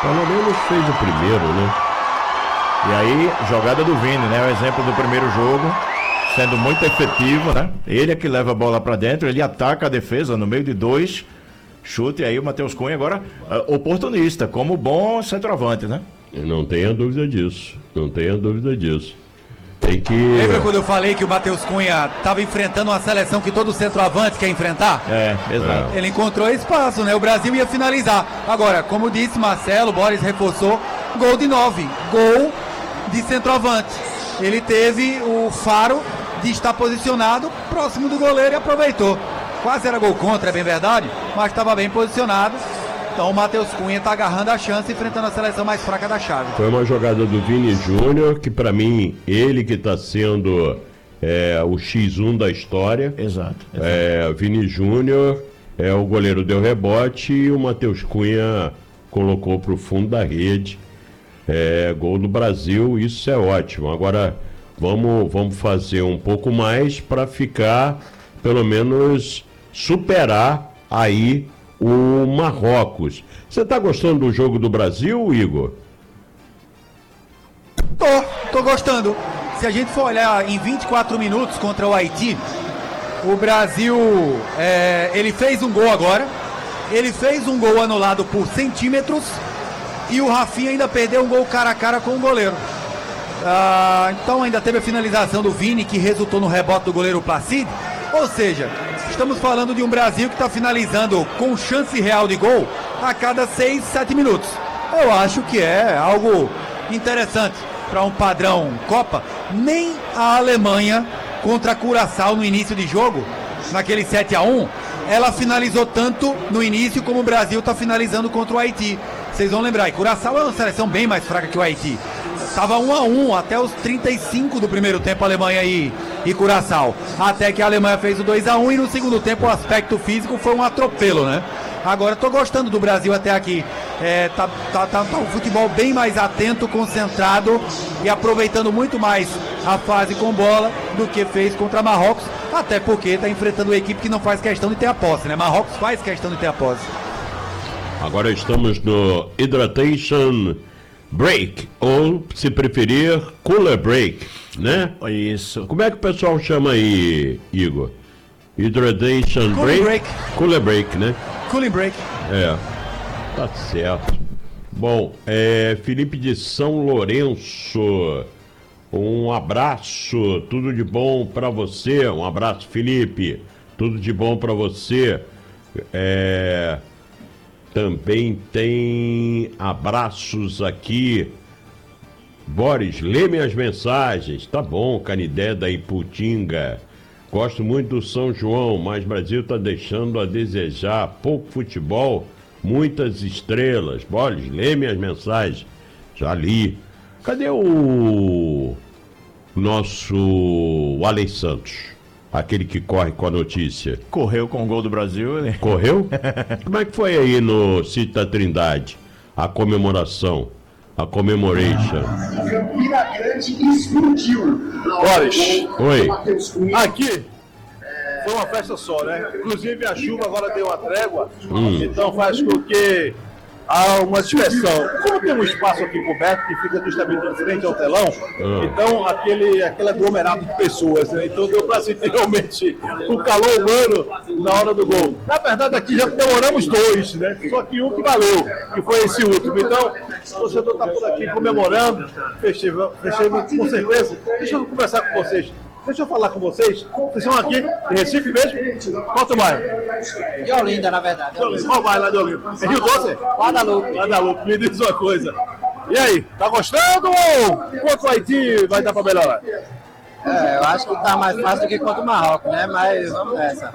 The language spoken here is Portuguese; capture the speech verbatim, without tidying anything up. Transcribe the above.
Pelo menos fez o primeiro, né? E aí, jogada do Vini, né? O exemplo do primeiro jogo, sendo muito efetivo, né? Ele é que leva a bola pra dentro, ele ataca a defesa no meio de dois, chute, e aí o Matheus Cunha agora uh, oportunista, como bom centroavante, né? Não tenha dúvida disso, não tenha dúvida disso. Tem que... Lembra quando eu falei que o Matheus Cunha estava enfrentando uma seleção que todo centroavante quer enfrentar? É, exato. Ele encontrou espaço, né? O Brasil ia finalizar. Agora, como disse Marcelo, Boris reforçou, gol de nove, gol de centroavante. Ele teve o faro de estar posicionado próximo do goleiro e aproveitou. Quase era gol contra, é bem verdade, mas estava bem posicionado. Então o Matheus Cunha está agarrando a chance, enfrentando a seleção mais fraca da chave. Foi uma jogada do Vini Júnior, que para mim, ele que está sendo é, o xis um da história. Exato. exato. É, Vini Júnior, é, o goleiro deu rebote e o Matheus Cunha colocou para o fundo da rede. É, gol do Brasil, isso é ótimo. Agora vamos, vamos fazer um pouco mais para ficar, pelo menos, superar aí o Marrocos. Você está gostando do jogo do Brasil, Igor? Tô, tô gostando. Se a gente for olhar em vinte e quatro minutos contra o Haiti, o Brasil, é, ele fez um gol agora, ele fez um gol anulado por centímetros e o Rafinha ainda perdeu um gol cara a cara com o goleiro. Ah, então ainda teve a finalização do Vini, que resultou no rebote do goleiro Placide. Ou seja, estamos falando de um Brasil que está finalizando com chance real de gol a cada seis, sete minutos. Eu acho que é algo interessante para um padrão Copa. Nem a Alemanha contra a Curaçao no início de jogo, naquele sete a um, ela finalizou tanto no início como o Brasil está finalizando contra o Haiti. Vocês vão lembrar, e Curaçao é uma seleção bem mais fraca que o Haiti. Estava um a um até os trinta e cinco do primeiro tempo, Alemanha e, e Curaçao. Até que a Alemanha fez o dois a um e no segundo tempo o aspecto físico foi um atropelo, né? Agora estou gostando do Brasil até aqui. É, tá, tá, tá, tá um futebol bem mais atento, concentrado e aproveitando muito mais a fase com bola do que fez contra Marrocos. Até porque está enfrentando uma equipe que não faz questão de ter a posse, né? Marrocos faz questão de ter a posse. Agora estamos no Hydration Break, ou se preferir, Cooler Break, né? Isso. Como é que o pessoal chama aí, Igor? Hydration Cooling Break? break. Cooler Break, né? Cooling break. É, tá certo. Bom, é, Felipe de São Lourenço, um abraço, tudo de bom pra você, um abraço, Felipe, tudo de bom pra você. É... Também tem abraços aqui. Boris, lê minhas mensagens. Tá bom, Canidé da Iputinga. Gosto muito do São João, mas o Brasil tá deixando a desejar. Pouco futebol, muitas estrelas. Boris, lê minhas mensagens. Já li. Cadê o nosso Alex Santos? Aquele que corre com a notícia. Correu com o gol do Brasil. Ele... Correu? Como é que foi aí no sítio da Trindade? A comemoração, a commemoration. Campina Grande explodiu. Boris, Oi. aqui foi uma festa só, né? Inclusive a chuva agora deu uma trégua, Hum. então faz com que há uma dispersão. Como tem um espaço aqui coberto que fica justamente em frente ao telão, Hum. então aquele, aquele aglomerado de pessoas, né? Então deu para sentir realmente o calor humano na hora do gol. Na verdade aqui já demoramos dois, né? Só que um que valeu, que foi esse último. Então o torcedor está por aqui comemorando, festival, festival com certeza. Deixa eu conversar com vocês. Deixa eu falar com vocês. Vocês são aqui de Recife mesmo? Qual o bairro? De Olinda, na verdade. Qual bairro lá de Olinda? É Rio Doce? Guadalupe. Guadalupe, me diz uma coisa. E aí, tá gostando ou quanto o Haiti vai dar pra melhorar? É, eu acho que tá mais fácil do que contra o Marrocos, né? Mas vamos nessa.